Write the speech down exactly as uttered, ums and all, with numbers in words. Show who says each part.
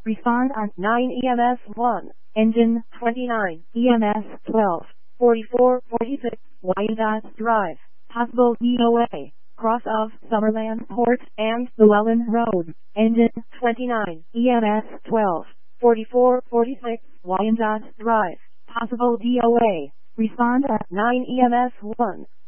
Speaker 1: Respond on nine E M S one. Engine twenty-nine. E M S twelve. forty-four forty-six. Wyandotte Drive. Possible D O A. Cross of Summerland Port and Llewellyn Road. Engine twenty-nine. E M S twelve. forty-four forty-six. Wyandotte Drive. Possible D O A. Respond at nine E M S one.